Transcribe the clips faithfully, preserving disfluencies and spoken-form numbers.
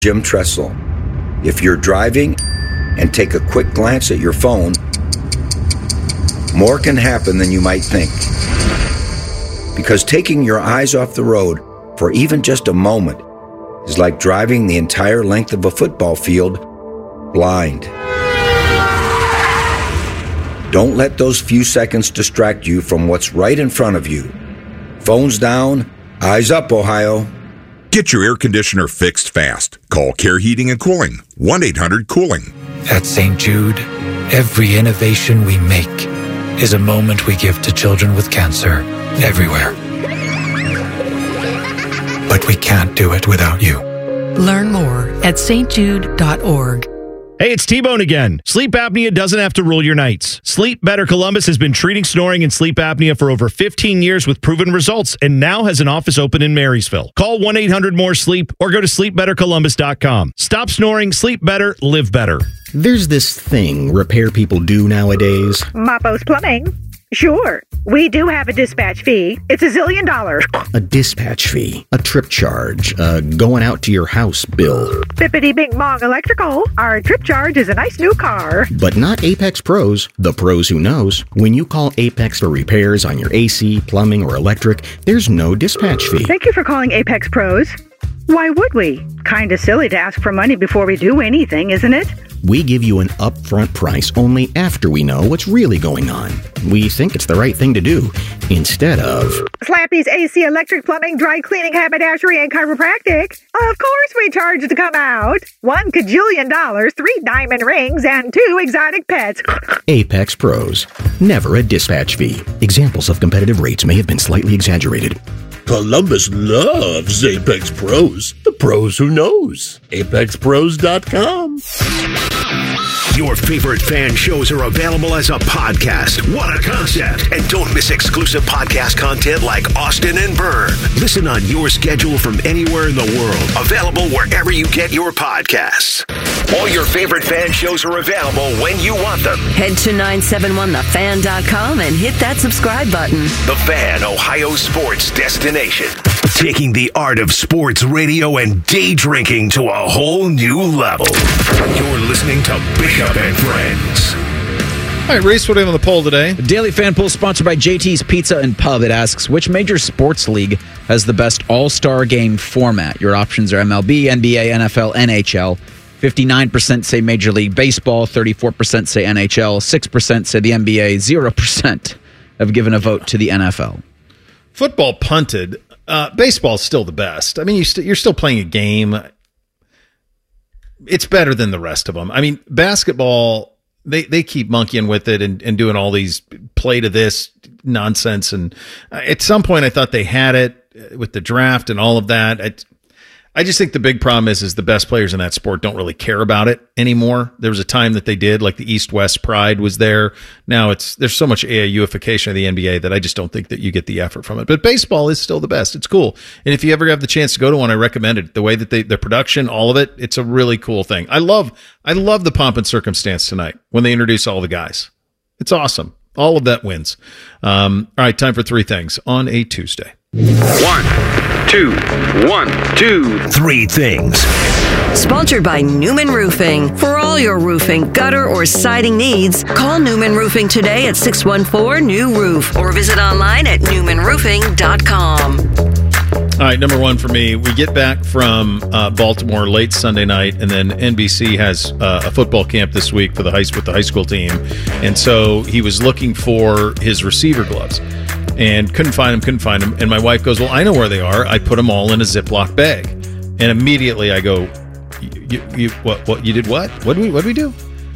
Jim Tressel. If you're driving and take a quick glance at your phone, more can happen than you might think. Because taking your eyes off the road for even just a moment is like driving the entire length of a football field blind. Don't let those few seconds distract you from what's right in front of you. Phones down, eyes up, Ohio. Get your air conditioner fixed fast. Call Care Heating and Cooling, one eight hundred cooling. At Saint Jude, every innovation we make is a moment we give to children with cancer everywhere. But we can't do it without you. Learn more at s t jude dot org. Hey, it's T-Bone again. Sleep apnea doesn't have to rule your nights. Sleep Better Columbus has been treating snoring and sleep apnea for over fifteen years with proven results and now has an office open in Marysville. Call one eight hundred more sleep or go to sleep better columbus dot com. Stop snoring, sleep better, live better. There's this thing repair people do nowadays. Mapo's Plumbing. Sure, we do have a dispatch fee. It's a zillion dollars. A dispatch fee, a trip charge, a going out to your house bill. Bippity Bing Bong Electrical. Our trip charge is a nice new car. But not Apex Pros, the pros who knows. When you call Apex for repairs on your A C, plumbing, or electric, there's no dispatch fee. Thank you for calling Apex Pros. Why would we? Kinda silly to ask for money before we do anything, isn't it? We give you an upfront price only after we know what's really going on. We think it's the right thing to do, instead of... Slappy's A C, electric, plumbing, dry cleaning, haberdashery, and chiropractic. Of course we charge to come out. One cajillion dollars, three diamond rings, and two exotic pets. Apex Pros. Never a dispatch fee. Examples of competitive rates may have been slightly exaggerated. Columbus loves Apex Pros. The pros who knows. apex pros dot com. Your favorite fan shows are available as a podcast. What a concept. And don't miss exclusive podcast content like Austin and Byrne. Listen on your schedule from anywhere in the world. Available wherever you get your podcasts. All your favorite fan shows are available when you want them. Head to nine seven one the fan dot com and hit that subscribe button. The Fan, Ohio sports destination. Taking the art of sports radio and day drinking to a whole new level. You're listening to Bishop and Friends. All right, Reese, what do we have on the poll today? The Daily Fan Poll sponsored by J T's Pizza and Pub. It asks, which major sports league has the best all-star game format? Your options are M L B, N B A, N F L, N H L. fifty-nine percent say Major League Baseball, thirty-four percent say N H L, six percent say the N B A, zero percent have given a vote to the N F L. Football punted. Uh, baseball's still the best. I mean, you st- you're still playing a game. It's better than the rest of them. I mean, basketball, they, they keep monkeying with it and, and doing all these play to this nonsense. And at some point, I thought they had it with the draft and all of that. It, I just think the big problem is, is the best players in that sport don't really care about it anymore. There was a time that they did, like the East-West pride was there. Now it's there's so much A A U-ification of the N B A that I just don't think that you get the effort from it. But baseball is still the best. It's cool. And if you ever have the chance to go to one, I recommend it. The way that they, the production, all of it, it's a really cool thing. I love, I love the pomp and circumstance tonight when they introduce all the guys. It's awesome. All of that wins. Um, all right, time for three things on a Tuesday. One, two, one, two, three things. Sponsored by Newman Roofing. For all your roofing, gutter, or siding needs, call Newman Roofing today at six one four, N E W, roof or visit online at newman roofing dot com. All right, number one for me, we get back from uh, Baltimore late Sunday night, and then N B C has uh, a football camp this week for the high with the high school team, and so he was looking for his receiver gloves and couldn't find them, couldn't find them, and my wife goes, well, I know where they are. I put them all in a Ziploc bag, and immediately I go, you, you, what, what, you did what? What did we, what did we do?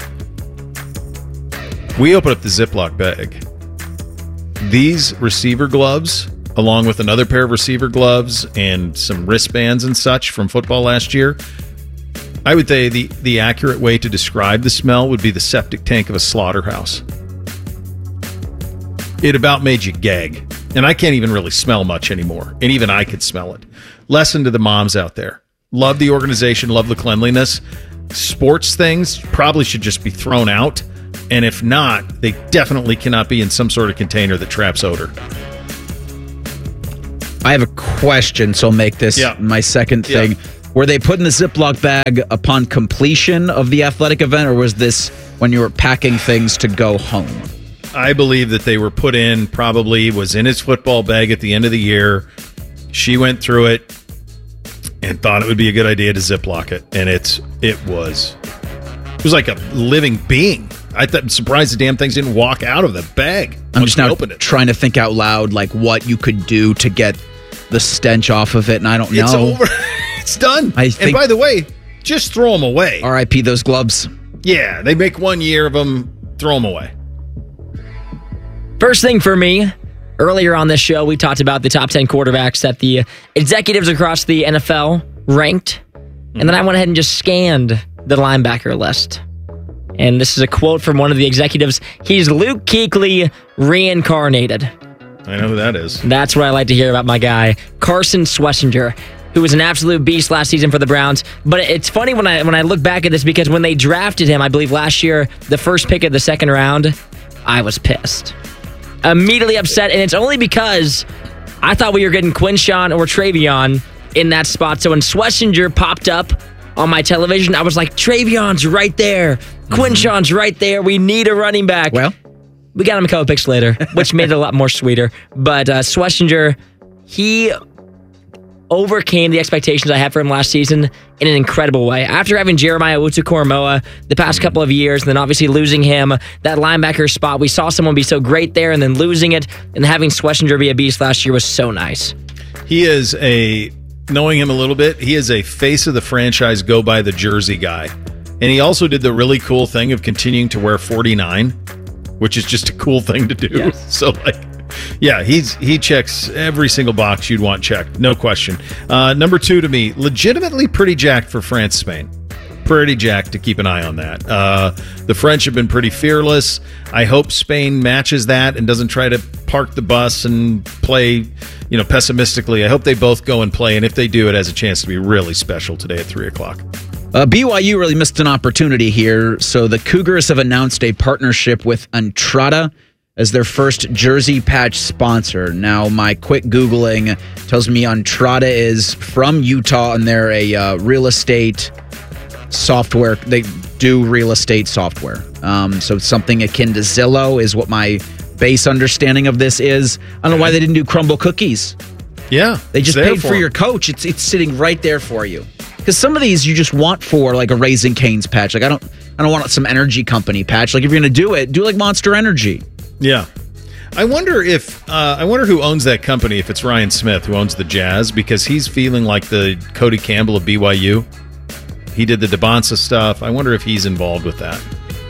We open up the Ziploc bag. These receiver gloves, along with another pair of receiver gloves and some wristbands and such from football last year, I would say the, the accurate way to describe the smell would be the septic tank of a slaughterhouse. It about made you gag. And I can't even really smell much anymore. And even I could smell it. Lesson to the moms out there. Love the organization, love the cleanliness. Sports things probably should just be thrown out. And if not, they definitely cannot be in some sort of container that traps odor. I have a question, so I'll make this yeah. my second thing. Yeah. Were they put in the Ziploc bag upon completion of the athletic event, or was this when you were packing things to go home? I believe that they were put in, probably was in his football bag at the end of the year. She went through it and thought it would be a good idea to Ziploc it. And it's it was it was like a living being. I th- I'm surprised the damn things didn't walk out of the bag. I'm just now trying to think out loud, like what you could do to get the stench off of it, and I don't know. It's over. It's done. I think, and by the way, just throw them away. R I P those gloves. Yeah, they make one year of them, throw them away. First thing for me, earlier on this show, we talked about the top ten quarterbacks that the executives across the N F L ranked. And then I went ahead and just scanned the linebacker list. And this is a quote from one of the executives. He's Luke Kuechly reincarnated. I know who that is. That's what I like to hear about my guy, Carson Schlesinger, who was an absolute beast last season for the Browns. But it's funny when I when I look back at this, because when they drafted him, I believe last year, the first pick of the second round, I was pissed. Immediately upset, and it's only because I thought we were getting Quinshawn or Travion in that spot. So when Schlesinger popped up on my television, I was like, Travion's right there. Quinshawn's right there. We need a running back. Well, we got him a couple picks later, which made it a lot more sweeter. But uh, Schlesinger, he overcame the expectations I had for him last season in an incredible way. After having Jeremiah Owusu-Koramoah the past couple of years, and then obviously losing him, that linebacker spot, we saw someone be so great there, and then losing it, and having Schlesinger be a beast last year was so nice. He is a, knowing him a little bit, he is a face of the franchise, go by the jersey guy. And he also did the really cool thing of continuing to wear forty-nine, which is just a cool thing to do. Yes. So, like, yeah, he's he checks every single box you'd want checked, no question. Uh, number two to me, legitimately pretty jacked for France, Spain. Pretty jacked to keep an eye on that. Uh, the French have been pretty fearless. I hope Spain matches that and doesn't try to park the bus and play, you know, pessimistically. I hope they both go and play, and if they do, it has a chance to be really special today at three o'clock. Uh, B Y U really missed an opportunity here. So the Cougars have announced a partnership with Entrada as their first jersey patch sponsor. Now, my quick Googling tells me Entrada is from Utah, and they're a uh, real estate software. They do real estate software. Um, so something akin to Zillow is what my base understanding of this is. I don't know why they didn't do Crumble Cookies. Yeah. They just paid for, for your coach. It's it's sitting right there for you. Because some of these you just want for like a Raising Cane's patch. Like I don't I don't want some energy company patch. Like if you're gonna do it, do like Monster Energy. Yeah. I wonder if uh, I wonder who owns that company, if it's Ryan Smith who owns the Jazz, because he's feeling like the Cody Campbell of B Y U. He did the DeBonsa stuff. I wonder if he's involved with that.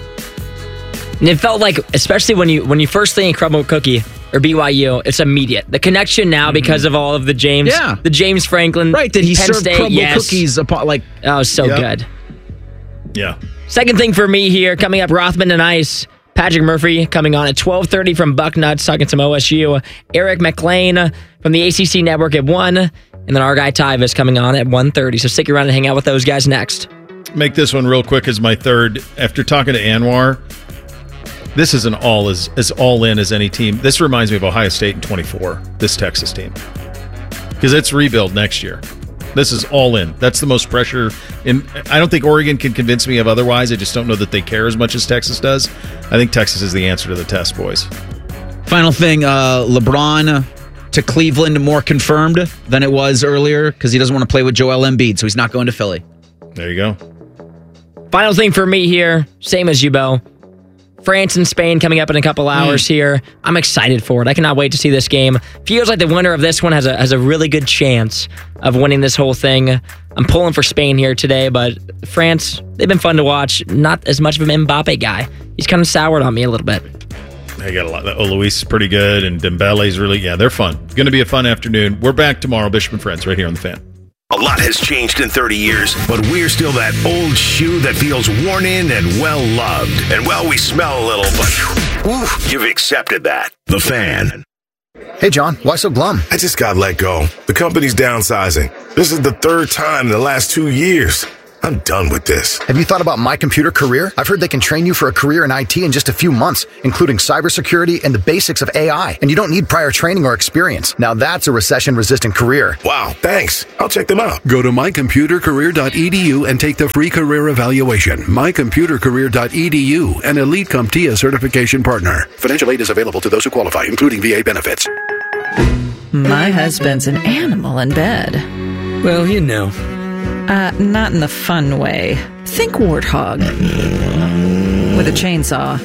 And it felt like, especially when you when you first think Crumble Cookie or B Y U, it's immediate. The connection now, mm-hmm. because of all of the James, yeah. the James Franklin, right? Did he Penn serve State, Crumble yes. Cookies upon like? Oh, so yep. good. Yeah. Second thing for me here, coming up, Rothman and Ice. Patrick Murphy coming on at twelve thirty from Bucknuts, talking some O S U. Eric McLean from the A C C Network at one. And then our guy Tyvis coming on at one thirty. So stick around and hang out with those guys next. Make this one real quick as my third. After talking to Anwar, this is an all as, as all in as any team. This reminds me of Ohio State in twenty-four, this Texas team. Because it's rebuild next year. This is all in. That's the most pressure. In, I don't think Oregon can convince me of otherwise. I just don't know that they care as much as Texas does. I think Texas is the answer to the test, boys. Final thing, uh, LeBron to Cleveland more confirmed than it was earlier because he doesn't want to play with Joel Embiid, so he's not going to Philly. There you go. Final thing for me here, same as you, Bo. France and Spain coming up in a couple hours mm. here. I'm excited for it. I cannot wait to see this game. Feels like the winner of this one has a has a really good chance of winning this whole thing. I'm pulling for Spain here today, but France, they've been fun to watch. Not as much of an Mbappe guy. He's kind of soured on me a little bit. They got a lot. Oh, Luis is pretty good, and Dembele's really, yeah, they're fun. Going to be a fun afternoon. We're back tomorrow, Bishop and Friends, right here on The Fan. A lot has changed in thirty years, but we're still that old shoe that feels worn in and well-loved. And, well, we smell a little, but oof, you've accepted that. The Fan. Hey, John, why so glum? I just got let go. The company's downsizing. This is the third time in the last two years. I'm done with this. Have you thought about My Computer Career? I've heard they can train you for a career in I T in just a few months, including cybersecurity and the basics of A I. And you don't need prior training or experience. Now that's a recession-resistant career. Wow, thanks. I'll check them out. Go to my computer career dot e d u and take the free career evaluation. my computer career dot e d u, an Elite CompTIA certification partner. Financial aid is available to those who qualify, including V A benefits. My husband's an animal in bed. Well, you know. Uh, not in the fun way. Think warthog. With a chainsaw.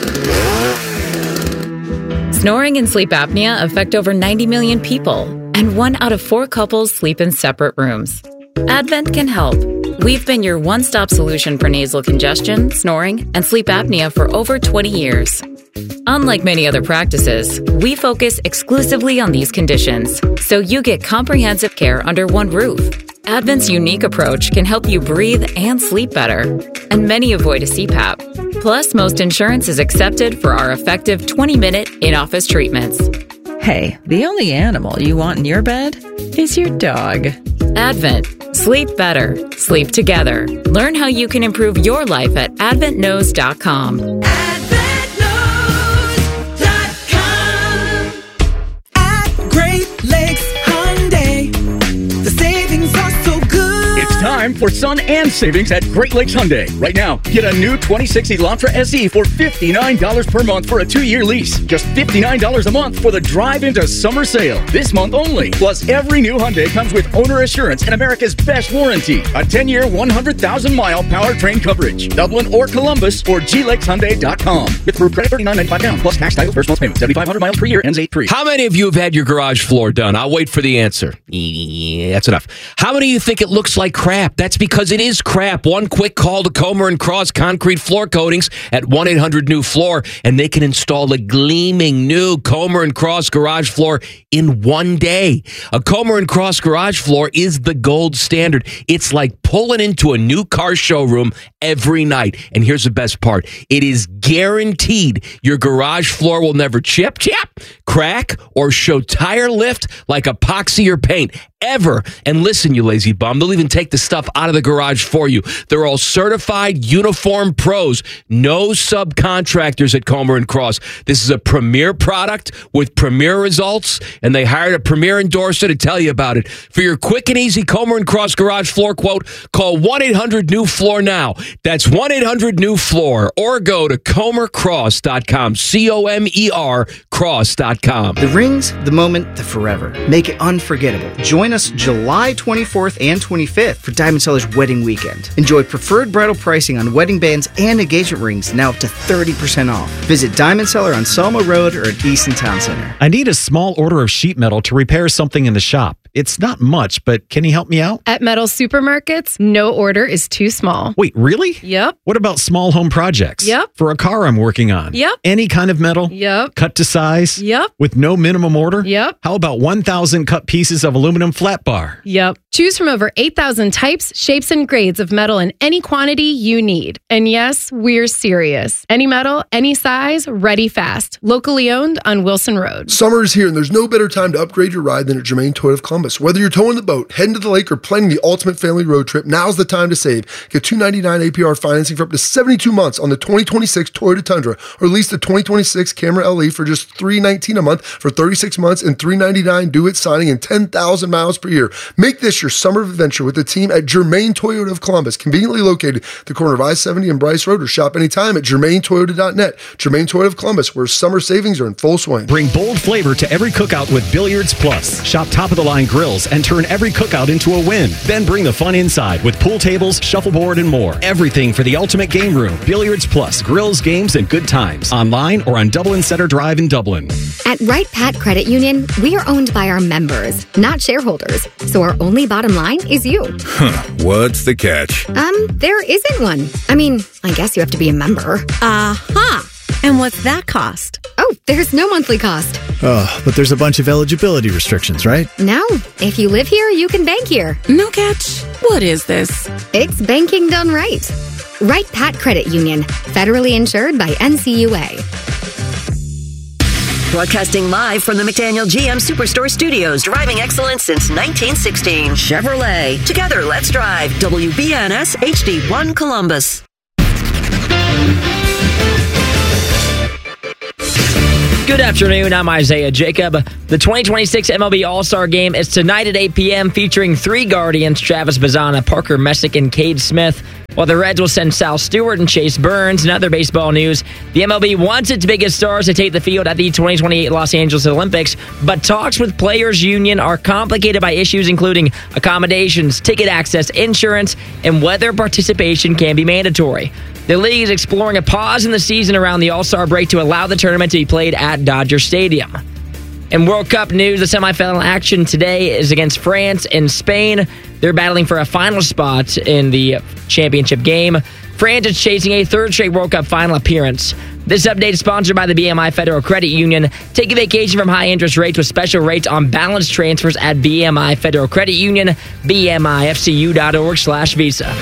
Snoring and sleep apnea affect over ninety million people, and one out of four couples sleep in separate rooms. Advent can help. We've been your one-stop solution for nasal congestion, snoring, and sleep apnea for over twenty years. Unlike many other practices, we focus exclusively on these conditions, so you get comprehensive care under one roof. Advent's unique approach can help you breathe and sleep better, and many avoid a C PAP. Plus, most insurance is accepted for our effective twenty-minute in-office treatments. Hey, the only animal you want in your bed is your dog. Advent. Sleep better. Sleep together. Learn how you can improve your life at advent knows dot com. Great Lakes Hyundai. The savings are so good. It's time for sun and savings at Great Lakes Hyundai. Right now, get a new twenty sixty Elantra S E for fifty-nine dollars per month for a two-year lease. Just fifty-nine dollars a month for the drive into summer sale. This month only. Plus, every new Hyundai comes with owner assurance and America's best warranty. A ten-year, one hundred thousand mile powertrain coverage. Dublin or Columbus or G Lakes Hyundai dot com. With approved credit thirty-nine ninety-five down. Plus tax, title, first month's payment. seventy-five hundred miles per year. Ends eight three. How many of you have had your garage floor done? I'll wait for the answer. Yeah, that's enough. How many of you think it looks like crap? That's because it is crap. One quick call to Comer and Cross Concrete Floor Coatings at one eight hundred new floor, and they can install a gleaming new Comer and Cross garage floor in one day. A Comer and Cross garage floor is the gold standard. It's like pulling into a new car showroom every night. And here's the best part. It is guaranteed your garage floor will never chip, chip, crack, or show tire lift like epoxy or paint. Ever. And listen, you lazy bum, they'll even take the stuff out of the garage for you. They're all certified uniform pros. No subcontractors at Comer and Cross. This is a premier product with premier results, and they hired a premier endorser to tell you about it. For your quick and easy Comer and Cross garage floor quote, call one eight hundred new floor now. That's one eight hundred new floor, or go to comer cross dot com. C O M E R cross dot com. The rings, the moment, the forever. Make it unforgettable. Join us July twenty-fourth and twenty-fifth for Diamond Seller's Wedding Weekend. Enjoy preferred bridal pricing on wedding bands and engagement rings, now up to thirty percent off. Visit Diamond Seller on Selma Road or at Easton Town Center. I need a small order of sheet metal to repair something in the shop. It's not much, but can you help me out? At Metal Supermarkets, no order is too small. Wait, really? Yep. What about small home projects? Yep. For a car I'm working on? Yep. Any kind of metal? Yep. Cut to size? Yep. With no minimum order? Yep. How about one thousand cut pieces of aluminum flat bar? Yep. Choose from over eight thousand types, shapes, and grades of metal in any quantity you need. And yes, we're serious. Any metal, any size, ready fast. Locally owned on Wilson Road. Summer is here, and there's no better time to upgrade your ride than at Germain Toyota of Columbus. Whether you're towing the boat, heading to the lake, or planning the ultimate family road trip, now's the time to save. Get two ninety-nine A P R financing for up to seventy-two months on the twenty twenty-six Toyota Tundra, or lease the twenty twenty-six Camry L E for just three nineteen a month for thirty-six months and three ninety-nine due at signing and ten thousand miles per year. Make this your summer adventure with the team at Germain Toyota of Columbus, conveniently located at the corner of I seventy and Bryce Road, or shop anytime at germain toyota dot net. Germain Toyota of Columbus, where summer savings are in full swing. Bring bold flavor to every cookout with Billiards Plus. Shop top-of-the-line grills and turn every cookout into a win. Then bring the fun inside with pool tables, shuffleboard, and more. Everything for the ultimate game room. Billiards Plus. Grills, games, and good times. Online or on Dublin Center Drive in Dublin. At Wright Pat Credit Union, we are owned by our members, not shareholders. So our only bottom line is you. Huh. What's the catch? Um, there isn't one. I mean, I guess you have to be a member. Uh-huh. And what's that cost? Oh, there's no monthly cost. Oh, but there's a bunch of eligibility restrictions, right? No. If you live here, you can bank here. No catch. What is this? It's banking done right. Wright Pat Credit Union, federally insured by N C U A. Broadcasting live from the McDaniel G M Superstore Studios, driving excellence since nineteen sixteen. Chevrolet. Together, let's drive. W B N S H D one Columbus. Good afternoon, I'm Isaiah Jacob. The twenty twenty-six M L B All-Star Game is tonight at eight p.m. featuring three Guardians, Travis Bazzana, Parker Messick, and Cade Smith, while the Reds will send Sal Stewart and Chase Burns. In other baseball news, the M L B wants its biggest stars to take the field at the twenty twenty-eight Los Angeles Olympics, but talks with Players Union are complicated by issues including accommodations, ticket access, insurance, and whether participation can be mandatory. The league is exploring a pause in the season around the All-Star break to allow the tournament to be played at Dodger Stadium. In World Cup news, the semifinal action today is against France and Spain. They're battling for a final spot in the championship game. France is chasing a third straight World Cup final appearance. This update is sponsored by the B M I Federal Credit Union. Take a vacation from high interest rates with special rates on balance transfers at B M I Federal Credit Union, B M I F C U dot org slash Visa.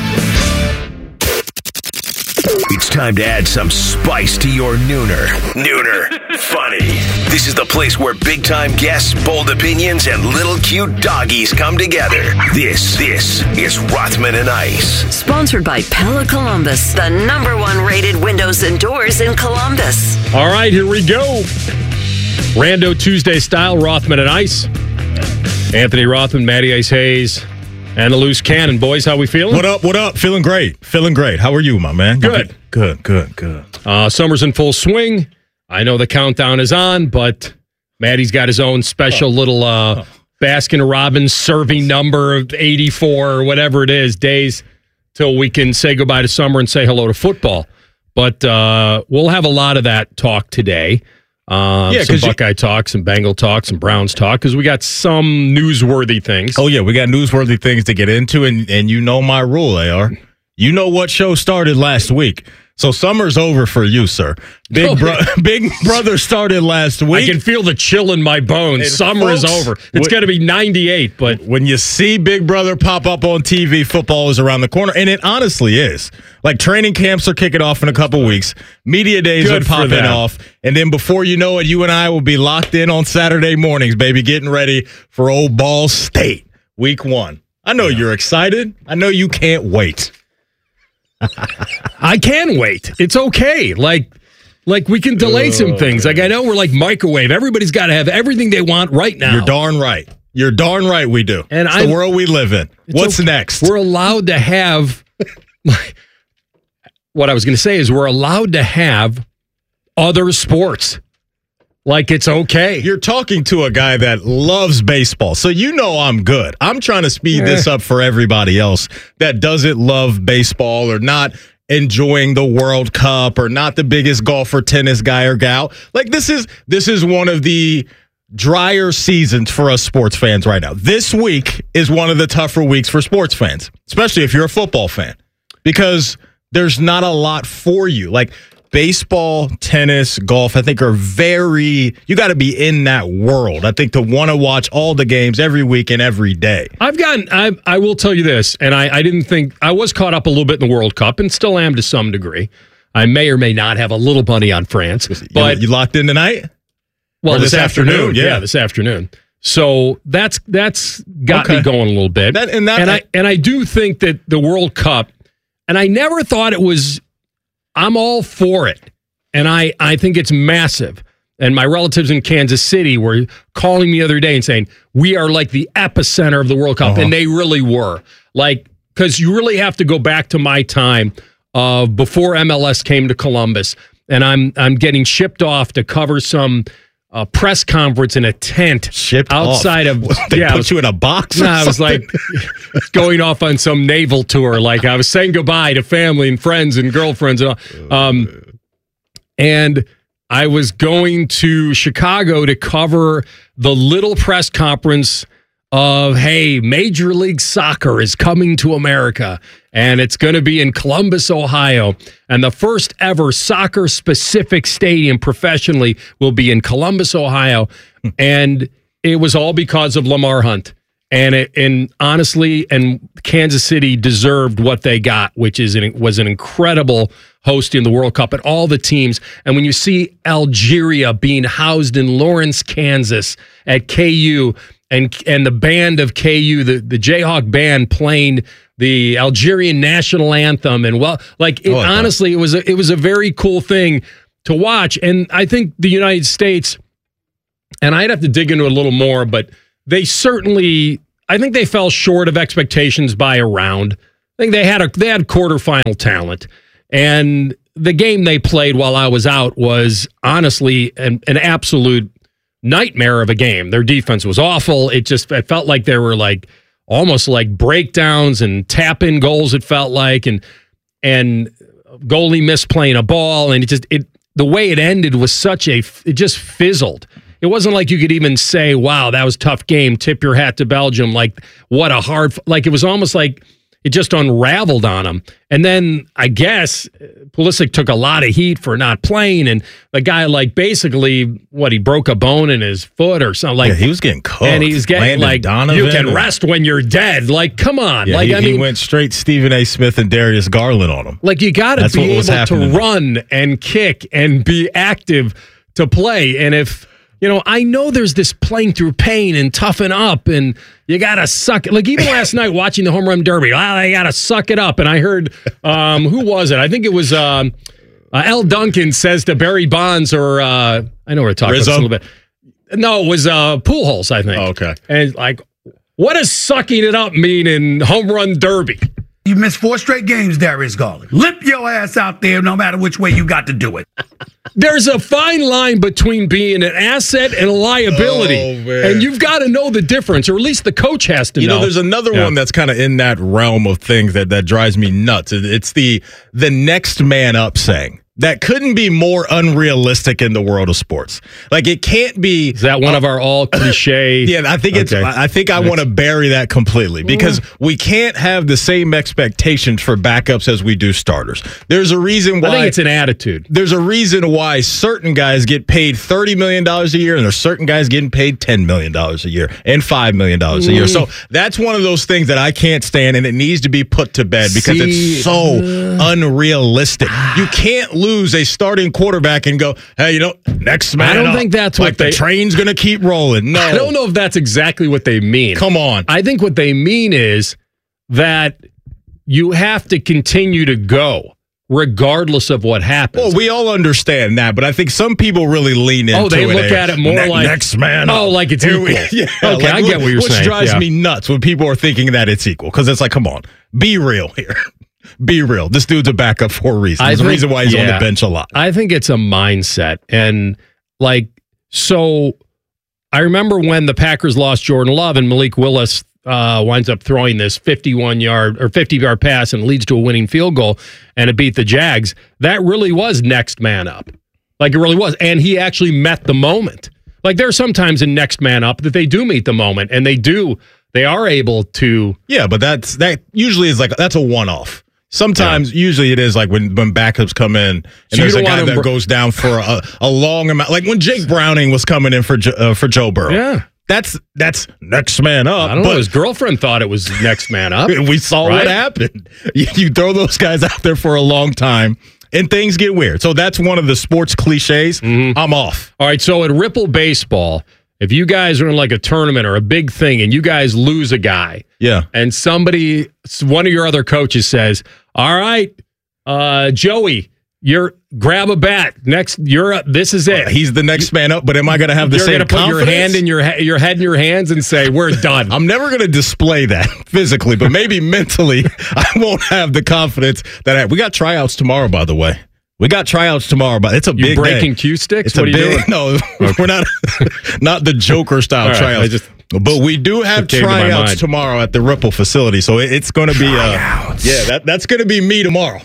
It's time to add some spice to your nooner. Nooner Funny. This is the place where big-time guests, bold opinions, and little cute doggies come together. This, this is Rothman and Ice. Sponsored by Pella Columbus, the number one rated windows and doors in Columbus. All right, here we go. Rando Tuesday style, Rothman and Ice. Anthony Rothman, Matty Ice Hayes, and the Loose Cannon. Boys, how we feeling? What up, what up? Feeling great. Feeling great. How are you, my man? Good. Good, good, good. Uh, summer's in full swing. I know the countdown is on, but Matty's got his own special oh. little uh, oh. Baskin-Robbins serving number of eighty-four or whatever it is, days till we can say goodbye to summer and say hello to football. But uh, we'll have a lot of that talk today. Um, yeah, some Buckeye you, talk, some Bengal talk, some Browns talk, because we got some newsworthy things. Oh, yeah, we got newsworthy things to get into, and, and you know my rule, A R. You know what show started last week. So summer's over for you, sir. Big, bro- Big Brother started last week. I can feel the chill in my bones. And Summer folks, is over. It's going to be ninety-eight, but when you see Big Brother pop up on T V, football is around the corner, and it honestly is. Like, training camps are kicking off in a couple weeks. Media days Good are popping off, and then before you know it, you and I will be locked in on Saturday mornings, baby, getting ready for Old Ball State, week one. I know yeah. you're excited. I know you can't wait. I can wait. It's okay. Like, like we can delay oh, some things. Like, I know we're like microwave. Everybody's got to have everything they want right now. You're darn right. You're darn right we do. And it's the world we live in. What's okay. next? We're allowed to have, what I was going to say is we're allowed to have other sports. Like, it's okay. You're talking to a guy that loves baseball, so you know I'm good. I'm trying to speed this up for everybody else that doesn't love baseball or not enjoying the World Cup or not the biggest golfer, tennis guy or gal. Like, this is this is one of the drier seasons for us sports fans right now. This week is one of the tougher weeks for sports fans, especially if you're a football fan, because there's not a lot for you. Like, baseball, tennis, golf, I think are very, you got to be in that world, I think, to want to watch all the games every week and every day. I've gotten, I, I will tell you this, and I, I didn't think, I was caught up a little bit in the World Cup and still am to some degree. I may or may not have a little money on France. But You, you locked in tonight? Well, or this, this afternoon, afternoon yeah. yeah, this afternoon. So that's that's got okay. me going a little bit. That, and that, and I and I do think that the World Cup, and I never thought it was, I'm all for it. And I, I think it's massive. And my relatives in Kansas City were calling me the other day and saying, we are like the epicenter of the World Cup. Uh-huh. And they really were. Like, because you really have to go back to my time of before M L S came to Columbus. And I'm I'm getting shipped off to cover some uh, press conference in a tent shipped outside off. of. They yeah, put was, you in a box? No, nah, I was like going off on some naval tour. Like, I was saying goodbye to family and friends and girlfriends. And all. Um, and I was going to Chicago to cover the little press conference of, hey, Major League Soccer is coming to America, and it's going to be in Columbus, Ohio. And the first ever soccer-specific stadium professionally will be in Columbus, Ohio. And it was all because of Lamar Hunt. And it, and honestly, and Kansas City deserved what they got, which is an, was an incredible hosting the World Cup and all the teams. And when you see Algeria being housed in Lawrence, Kansas at K U, and and the band of K U, the, the Jayhawk band playing the Algerian national anthem, and well, like it, oh, honestly, it was a, it was a very cool thing to watch. And I think the United States, and I'd have to dig into it a little more, but they certainly, I think they fell short of expectations by a round. I think they had a they had quarterfinal talent, and the game they played while I was out was honestly an, an absolute nightmare of a game. Their defense was awful. It just it felt like there were like almost like breakdowns and tap in goals. It felt like and and goalie missed playing a ball, and it just it the way it ended was such a it just fizzled. It wasn't like you could even say, wow, that was a tough game. Tip your hat to Belgium. Like, what a hard... Like, it was almost like it just unraveled on them. And then, I guess, Pulisic took a lot of heat for not playing. And the guy, like, basically, what, he broke a bone in his foot or something. Like, yeah, he was getting cooked. And he's getting, Landon like, Donovan you can or... rest when you're dead. Like, come on. Yeah, like, he, I mean, he went straight Stephen A. Smith and Darius Garland on him. Like, you got to be able happening. to run and kick and be active to play. And if... You know, I know there's this playing through pain and toughen up, and you got to suck it. Like, even last night watching the Home Run Derby, well, I got to suck it up. And I heard, um, who was it? I think it was um, uh, Al Duncan says to Barry Bonds, or uh, I know we're talking about this a little bit. No, it was uh, Pujols, I think. Oh, okay. And like, what does sucking it up mean in Home Run Derby? You missed four straight games, Darius Garland. Limp your ass out there no matter which way you got to do it. There's a fine line between being an asset and a liability. Oh, man. And you've got to know the difference, or at least the coach has to you know. know, there's another Yeah. one that's kind of in that realm of things that, that drives me nuts. It- It's the the next man up saying. That couldn't be more unrealistic in the world of sports. Like, it can't be. Is that one uh, of our all cliche? Yeah, I think it's. Okay. I think I want to bury that completely because we can't have the same expectations for backups as we do starters. There's a reason why. I think it's an attitude. There's a reason why certain guys get paid thirty million dollars a year, and there's certain guys getting paid ten million dollars a year and five million dollars a year. Mm. So that's one of those things that I can't stand, and it needs to be put to bed because See, it's so uh, unrealistic. You can't lose a starting quarterback and go, hey, you know, next man I don't up. think that's like what they, the train's going to keep rolling. No. I don't know if that's exactly what they mean. Come on. I think what they mean is that you have to continue to go regardless of what happens. Well, we all understand that, but I think some people really lean into it. Oh, they look at it more ne- like next man up. Oh, like it's Here we- equal. yeah, okay, like, I get what you're which saying. Which drives yeah. me nuts when people are thinking that it's equal because it's like, come on, be real here. Be real. This dude's a backup for a reason. There's a reason why he's yeah, on the bench a lot. I think it's a mindset. And like, so I remember when the Packers lost Jordan Love and Malik Willis uh, winds up throwing this fifty-one yard or fifty yard pass and leads to a winning field goal and it beat the Jags. That really was next man up. Like it really was. And he actually met the moment. Like there are sometimes in next man up that they do meet the moment and they do, they are able to. Yeah, but that's, that usually is like, that's a one off. Sometimes, yeah. usually it is like when, when backups come in and so there's a guy that br- goes down for a, a long amount. Like when Jake Browning was coming in for uh, for Joe Burrow. Yeah. That's that's next man up. I don't but know. His girlfriend thought it was next man up. We saw right? what happened. You, you throw those guys out there for a long time and things get weird. So that's one of the sports cliches. Mm-hmm. I'm off. All right. So at Ripple Baseball, if you guys are in like a tournament or a big thing and you guys lose a guy, yeah, and somebody, one of your other coaches says, "All right, uh, Joey, you're grab a bat. Next, you're up. This is it. Uh, he's the next man up." But am I going to have the you're same gonna put confidence? your hand in your ha- your head in your hands and say, "We're done." I'm never going to display that physically, but maybe mentally, I won't have the confidence that I have. We got tryouts tomorrow, by the way. We got tryouts tomorrow, but it's a you big breaking day. cue sticks? It's what a are you big, doing? No, okay. We're not not the Joker style right, tryouts. just, but we do have tryouts to tomorrow at the Ripple facility, so it, it's going to be uh, yeah, that that's going to be me tomorrow.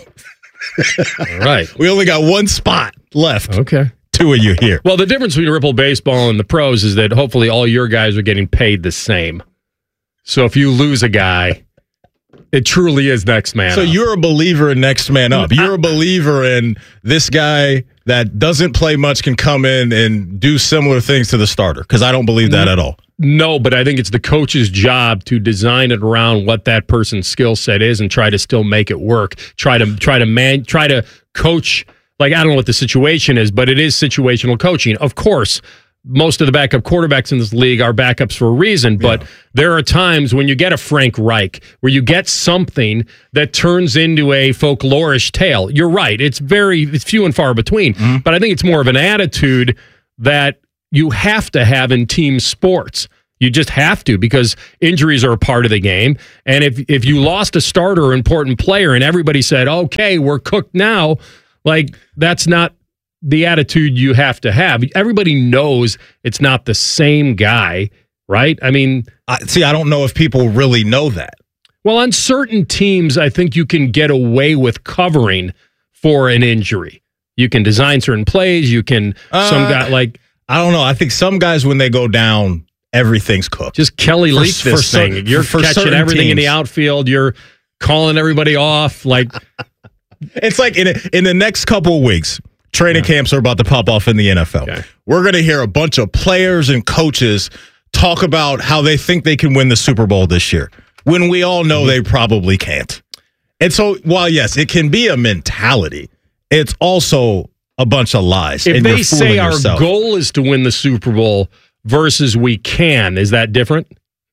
All right, we only got one spot left. Okay, two of you here. Well, the difference between Ripple Baseball and the pros is that hopefully all your guys are getting paid the same. So if you lose a guy, it truly is next man so up. So you're a believer in next man up. You're a believer in this guy that doesn't play much can come in and do similar things to the starter, because I don't believe that at all. No, but I think it's the coach's job to design it around what that person's skill set is and try to still make it work. Try to try to man try to coach. Like, I don't know what the situation is, but it is situational coaching. Of course, most of the backup quarterbacks in this league are backups for a reason, but yeah. there are times when you get a Frank Reich where you get something that turns into a folklorish tale. You're right. It's very it's few and far between, mm-hmm. but I think it's more of an attitude that you have to have in team sports. You just have to, because injuries are a part of the game. And if if you lost a starter or important player and everybody said, okay, we're cooked now, like, that's not the attitude you have to have. Everybody knows it's not the same guy, right? I mean, I, see, I don't know if people really know that. Well, on certain teams, I think you can get away with covering for an injury. You can design certain plays. You can, uh, some guy like, I don't know. I think some guys, when they go down, everything's cooked. Just Kelly For- Leak for this cer- thing. You're for catching certain everything in the teams. outfield. You're calling everybody off. Like, it's like in a, in the next couple of weeks, training camps are about to pop off in the N F L. Okay. We're going to hear a bunch of players and coaches talk about how they think they can win the Super Bowl this year, when we all know they probably can't. And so, while yes, it can be a mentality, it's also a bunch of lies. if and they you're fooling say our yourself. goal is to win the Super Bowl versus we can, is that different?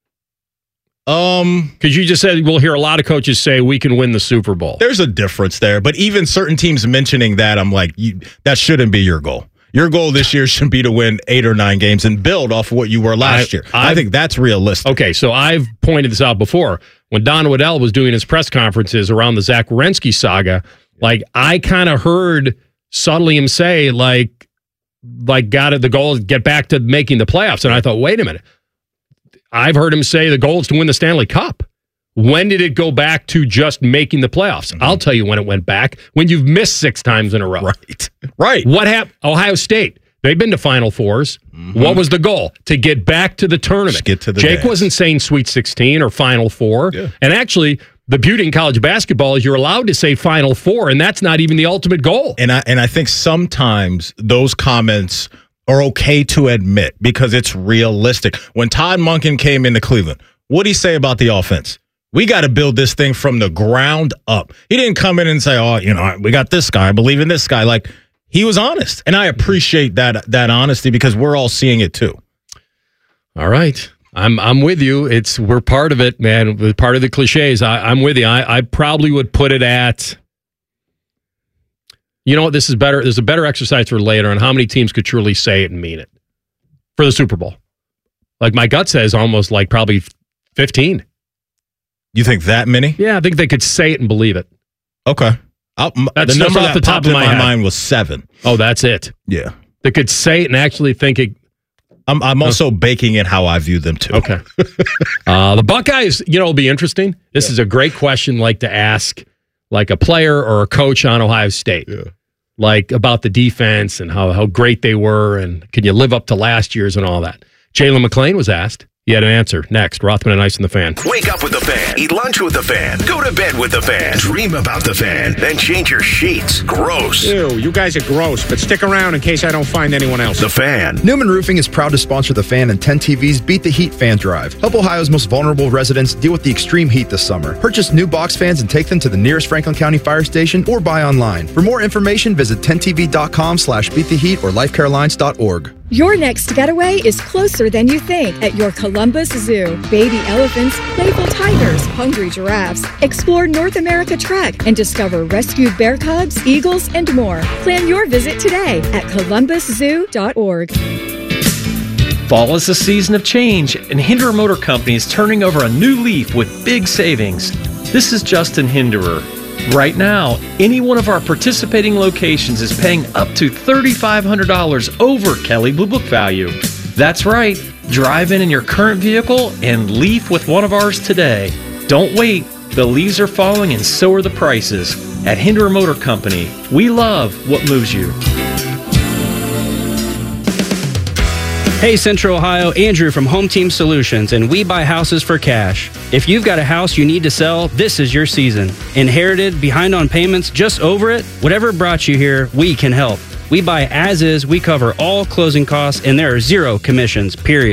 Um, because you just said we'll hear a lot of coaches say we can win the Super Bowl. There's a difference there, but even certain teams mentioning that, I'm like, you, that shouldn't be your goal. Your goal this year should be to win eight or nine games and build off of what you were last I, year. I, I think that's realistic. Okay, so I've pointed this out before. When Don Waddell was doing his press conferences around the Zach Wierenski saga, like, I kind of heard subtly him say, like, like, got it. The goal is get back to making the playoffs. And I thought, wait a minute. I've heard him say the goal is to win the Stanley Cup. When did it go back to just making the playoffs? Mm-hmm. I'll tell you when it went back. When you've missed six times in a row. Right. Right. What happened? Ohio State. They've been to Final Fours. Mm-hmm. What was the goal? To get back to the tournament. Just get to the Jake dance. wasn't saying Sweet sixteen or Final Four. Yeah. And actually, the beauty in college basketball is you're allowed to say Final Four, and that's not even the ultimate goal. And I and I think sometimes those comments are okay to admit because it's realistic. When Todd Monken came into Cleveland, what did he say about the offense? We got to build this thing from the ground up. He didn't come in and say, oh, you know, we got this guy. I believe in this guy. Like, he was honest. And I appreciate that that honesty because we're all seeing it too. All right. I'm I'm with you. It's we're part of it, man. We're part of the cliches. I, I'm with you. I, I probably would put it at, you know what, this is better. There's a better exercise for later on how many teams could truly say it and mean it for the Super Bowl. Like, my gut says almost like probably fifteen. You think that many? Yeah, I think they could say it and believe it. Okay. I'll, That's the number off that the top popped of in my my head. mind was seven. Oh, that's it. Yeah. They could say it and actually think it. I'm, I'm also baking in how I view them too. Okay. uh, the Buckeyes, you know, will be interesting. This yeah. is a great question, like to ask, like a player or a coach on Ohio State, yeah. like about the defense and how how great they were, and can you live up to last year's and all that. Jalen McClain was asked. He had an answer. Next, Rothman and Ice and the Fan. Wake up with the Fan. Eat lunch with the Fan. Go to bed with the Fan. Dream about the Fan. Then change your sheets. Gross. Ew, you guys are gross, but stick around in case I don't find anyone else. The Fan. Newman Roofing is proud to sponsor the Fan and ten T V's Beat the Heat Fan Drive. Help Ohio's most vulnerable residents deal with the extreme heat this summer. Purchase new box fans and take them to the nearest Franklin County Fire Station or buy online. For more information, visit ten T V dot com slash beat the heat or life care alliance dot org. Your next getaway is closer than you think at your Columbus Zoo. Baby elephants, playful tigers, hungry giraffes. Explore North America Trek and discover rescued bear cubs, eagles, and more. Plan your visit today at columbus zoo dot org. Fall is a season of change, and Hinderer Motor Company is turning over a new leaf with big savings. This is Justin Hinderer. Right now, any one of our participating locations is paying up to three thousand five hundred dollars over Kelley Blue Book value. That's right. Drive in in your current vehicle and leave with one of ours today. Don't wait. The leaves are falling and so are the prices. At Hinderer Motor Company, we love what moves you. Hey Central Ohio, Andrew from Home Team Solutions, and we buy houses for cash. If you've got a house you need to sell, this is your season. Inherited, behind on payments, just over it? Whatever brought you here, we can help. We buy as is, we cover all closing costs, and there are zero commissions, period.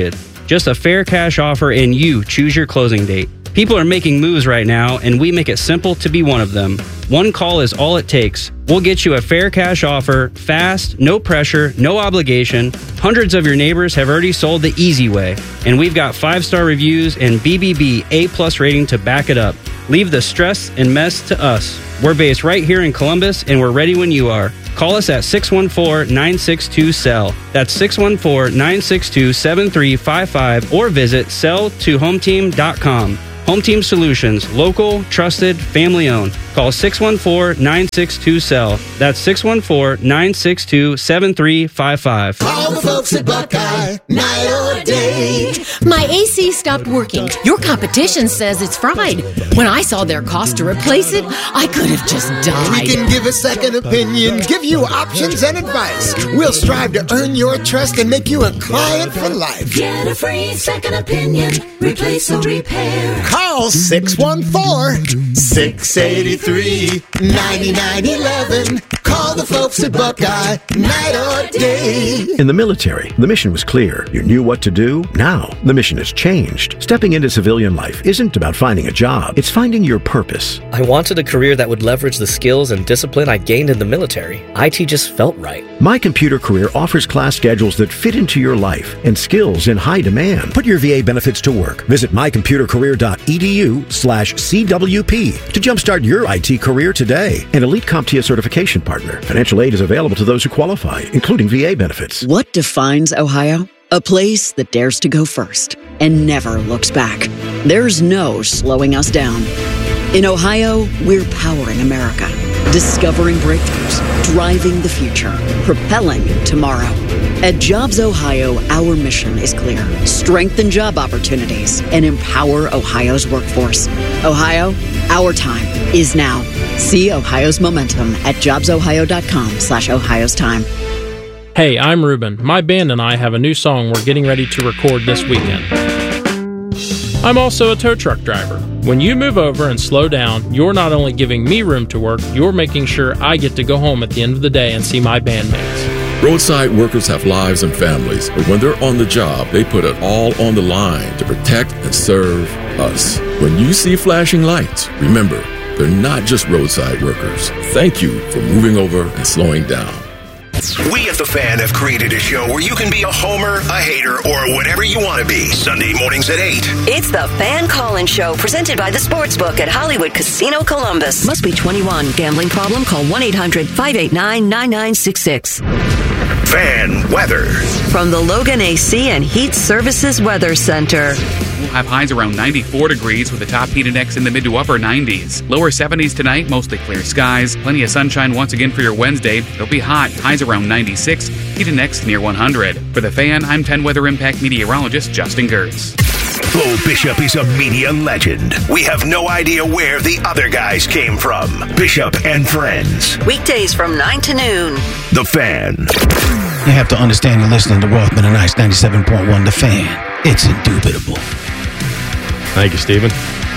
Just a fair cash offer and you choose your closing date. People are making moves right now, and we make it simple to be one of them. One call is all it takes. We'll get you a fair cash offer, fast, no pressure, no obligation. Hundreds of your neighbors have already sold the easy way, and we've got five-star reviews and B B B A-plus rating to back it up. Leave the stress and mess to us. We're based right here in Columbus, and we're ready when you are. Call us at six one four, nine six two, S E L L. That's six one four, nine six two, seven three five five or visit sell to home team dot com. Home Team Solutions, local, trusted, family owned. Call six one four, nine six two, S E L L. That's six one four, nine six two, seven three five five. Call the folks at Buckeye, night or day. My A C stopped working. Your competition says it's fried. When I saw their cost to replace it, I could have just died. We can give a second opinion, give you options and advice. We'll strive to earn your trust and make you a client for life. Get a free second opinion. Replace or repair. Call six one four, six eight three, nine nine one one. Call the folks at Buckeye, night or day. In the military, the mission was clear. You knew what to do. Now, the mission has changed. Stepping into civilian life isn't about finding a job. It's finding your purpose. I wanted a career that would leverage the skills and discipline I gained in the military. I T just felt right. My Computer Career offers class schedules that fit into your life and skills in high demand. Put your V A benefits to work. Visit my computer career dot e d u slash C W P to jumpstart your I T career today. An Elite CompTIA certification partner. Financial aid is available to those who qualify, including V A benefits. What defines Ohio? A place that dares to go first and never looks back. There's no slowing us down. In Ohio, we're powering America, discovering breakthroughs, driving the future, propelling tomorrow. At Jobs Ohio, our mission is clear. Strengthen job opportunities and empower Ohio's workforce. Ohio, our time is now. See Ohio's momentum at jobs ohio dot com slash Ohio's time. Hey, I'm Ruben. My band and I have a new song we're getting ready to record this weekend. I'm also a tow truck driver. When you move over and slow down, you're not only giving me room to work, you're making sure I get to go home at the end of the day and see my bandmates. Roadside workers have lives and families, but when they're on the job, they put it all on the line to protect and serve us. When you see flashing lights, remember, they're not just roadside workers. Thank you for moving over and slowing down. We at The Fan have created a show where you can be a homer, a hater, or whatever you want to be. Sunday mornings at eight. It's the Fan Call-In Show, presented by the Sportsbook at Hollywood Casino Columbus. Must be twenty-one. Gambling problem? Call one eight hundred five eight nine nine nine six six. Fan weather. From the Logan A C and Heat Services Weather Center. We'll have highs around ninety-four degrees with the top heat index in the mid to upper nineties. Lower seventies tonight, mostly clear skies. Plenty of sunshine once again for your Wednesday. It'll be hot. Highs around ninety-six. Heat index near one hundred. For The Fan, I'm ten Weather Impact meteorologist Justin Gertz. Bo Bishop is a media legend. We have no idea where the other guys came from. Bishop and Friends. Weekdays from nine to noon. The Fan. You have to understand you're listening to Rothman and Ice ninety-seven point one, The Fan. It's indubitable. Thank you, Stephen.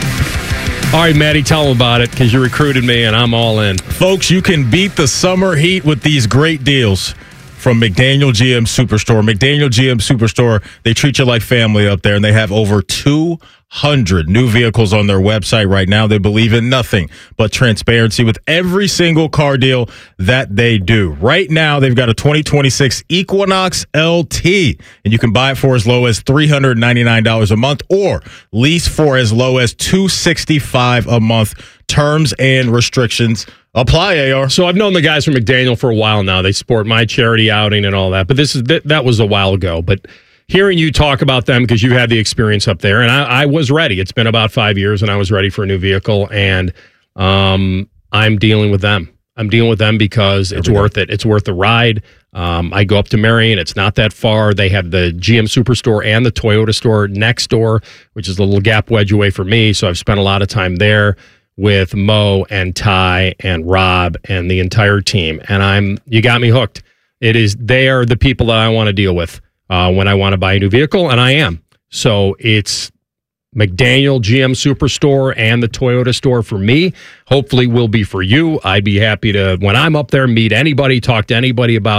All right, Maddie, tell them about it, because you recruited me, and I'm all in. Folks, you can beat the summer heat with these great deals from McDaniel G M Superstore. McDaniel G M Superstore, they treat you like family up there, and they have over two hundred new vehicles on their website right now. They believe in nothing but transparency with every single car deal that they do. Right now, they've got a twenty twenty-six Equinox L T, and you can buy it for as low as three hundred ninety-nine dollars a month or lease for as low as two hundred sixty-five dollars a month. Terms and restrictions apply, A R. So I've known the guys from McDaniel for a while now. They support my charity outing and all that, but this is that, that was a while ago. But hearing you talk about them, because you had the experience up there, and I, I was ready. It's been about five years, and I was ready for a new vehicle, and um, I'm dealing with them. I'm dealing with them because it's worth it. It's worth the ride. Um, I go up to Marion. It's not that far. They have the G M Superstore and the Toyota store next door, which is a little gap wedge away from me, so I've spent a lot of time there with Mo and Ty and Rob and the entire team. And I'm, you got me hooked. It is, they are the people that I want to deal with uh, when I want to buy a new vehicle, and I am. So it's McDaniel G M Superstore and the Toyota store for me. Hopefully will be for you. I'd be happy to, when I'm up there, meet anybody, talk to anybody about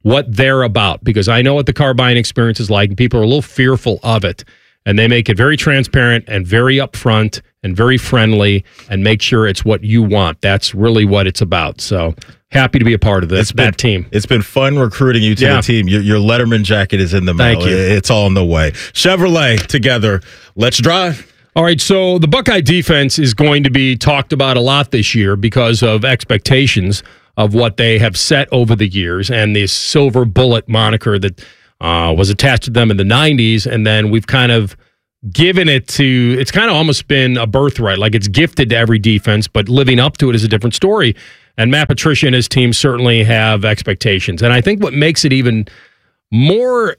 what they're about, because I know what the car buying experience is like, and people are a little fearful of it. And they make it very transparent and very upfront and very friendly and make sure it's what you want. That's really what it's about. So happy to be a part of this, been, that team. It's been fun recruiting you to yeah. the team. Your, your Letterman jacket is in the mail. Thank you. It's all on the way. Chevrolet together. Let's drive. All right, so the Buckeye defense is going to be talked about a lot this year because of expectations of what they have set over the years and this silver bullet moniker that uh, was attached to them in the nineties, and then we've kind of given it to, it's kind of almost been a birthright, like it's gifted to every defense, but living up to it is a different story. And Matt Patricia and his team certainly have expectations. And I think what makes it even more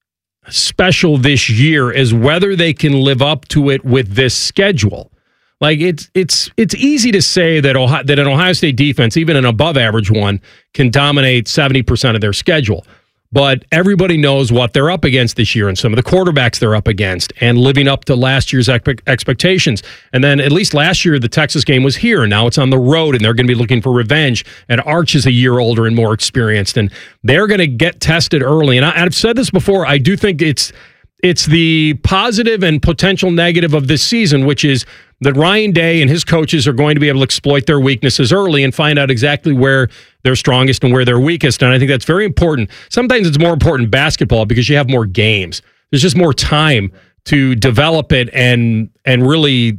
special this year is whether they can live up to it with this schedule. Like it's it's it's easy to say that Ohio, that an Ohio State defense, even an above average one, can dominate seventy percent of their schedule. But everybody knows what they're up against this year and some of the quarterbacks they're up against and living up to last year's expe- expectations. And then at least last year, the Texas game was here. And now it's on the road, and they're going to be looking for revenge. And Arch is a year older and more experienced, and they're going to get tested early. And I, I've said this before, I do think it's it's the positive and potential negative of this season, which is that Ryan Day and his coaches are going to be able to exploit their weaknesses early and find out exactly where they're strongest and where they're weakest. And I think that's very important. Sometimes it's more important in basketball because you have more games. There's just more time to develop it and and really,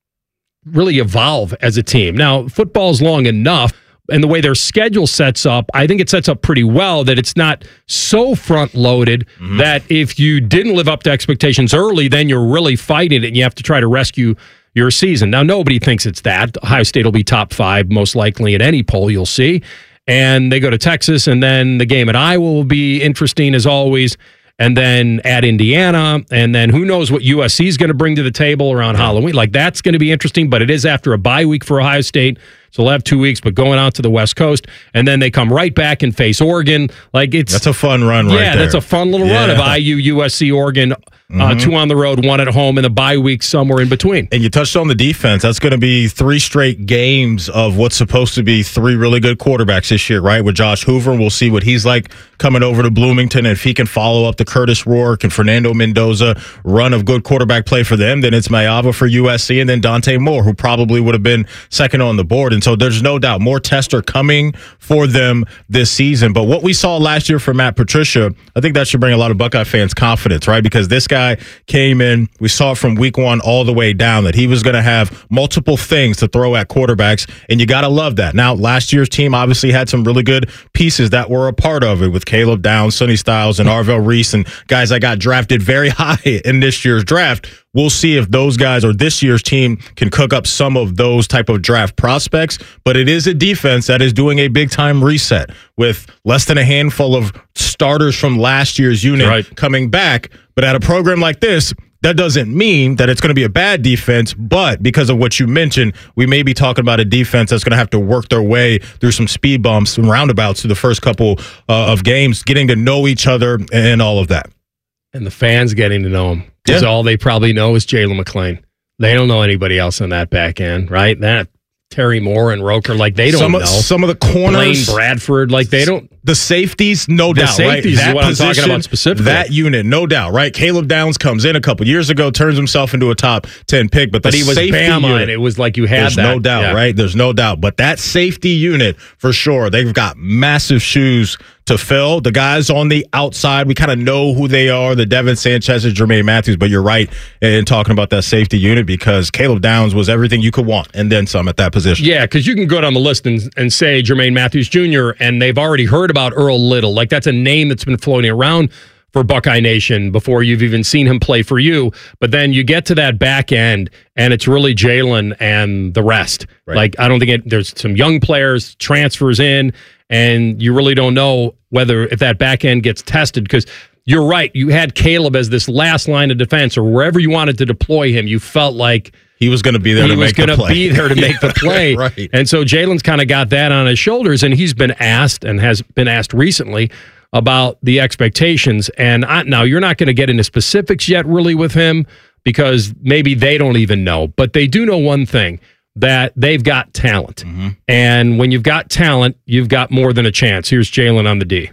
really evolve as a team. Now, football's long enough, and the way their schedule sets up, I think it sets up pretty well that it's not so front-loaded mm-hmm. that if you didn't live up to expectations early, then you're really fighting it and you have to try to rescue your season. Now, nobody thinks it's that. Ohio State will be top five most likely in any poll you'll see. And they go to Texas, and then the game at Iowa will be interesting as always. And then at Indiana, and then who knows what U S C is going to bring to the table around yeah. Halloween. Like, that's going to be interesting, but it is after a bye week for Ohio State, so they'll have two weeks, but going out to the West Coast, and then they come right back and face Oregon. Like, it's That's a fun run right yeah, there. that's a fun little yeah. run of I U, U S C, Oregon, mm-hmm. uh, two on the road, one at home, and the bye week somewhere in between. And you touched on the defense. That's going to be three straight games of what's supposed to be three really good quarterbacks this year, right? With Josh Hoover, we'll see what he's like coming over to Bloomington, and if he can follow up the Curtis Rourke and Fernando Mendoza run of good quarterback play for them, then it's Mayava for U S C, and then Dante Moore, who probably would have been second on the board. And so there's no doubt more tests are coming for them this season. But what we saw last year from Matt Patricia, I think that should bring a lot of Buckeye fans confidence, right? Because this guy came in, we saw it from week one all the way down that he was going to have multiple things to throw at quarterbacks, and you got to love that. Now, last year's team obviously had some really good pieces that were a part of it with Caleb Downs, Sonny Styles, and Arvell Reese, and guys that got drafted very high in this year's draft. We'll see if those guys or this year's team can cook up some of those type of draft prospects. But it is a defense that is doing a big-time reset with less than a handful of starters from last year's unit right. coming back. But at a program like this, that doesn't mean that it's going to be a bad defense, but because of what you mentioned, we may be talking about a defense that's going to have to work their way through some speed bumps and roundabouts through the first couple uh, of games, getting to know each other and all of that. And the fans getting to know him. Because Yeah. all they probably know is Jalen McClain. They don't know anybody else on that back end, right? That Terry Moore and Roker, like they don't some of, know. Some of the corners, Blaine Bradford, like they don't. The safeties, no The doubt. safeties right? is what I'm talking about specifically. That unit, no doubt. Right? Caleb Downs comes in a couple years ago, turns himself into a top ten pick, but the But he was safety Bama, unit, and it was like you had there's that. no doubt, Yeah. right? There's no doubt. But that safety unit, for sure, they've got massive shoes to fill. The guys on the outside, we kind of know who they are, the Devin Sanchez and Jermaine Matthews, but you're right in talking about that safety unit because Caleb Downs was everything you could want and then some at that position. Yeah, because you can go down the list and, and say Jermaine Matthews Junior, and they've already heard about Earl Little. Like, that's a name that's been floating around for Buckeye Nation before you've even seen him play for you. But then you get to that back end, and it's really Jalen and the rest. Right. Like, I don't think it, there's some young players, transfers in, and you really don't know whether if that back end gets tested because you're right. You had Caleb as this last line of defense or wherever you wanted to deploy him. You felt like he was going to be there he to was make the gonna play. be there to make the play. Right. And so Jalen's kind of got that on his shoulders, and he's been asked and has been asked recently about the expectations. And I, now you're not going to get into specifics yet really with him because maybe they don't even know. But they do know one thing, that they've got talent. Mm-hmm. And when you've got talent, you've got more than a chance. Here's Jalen on the D.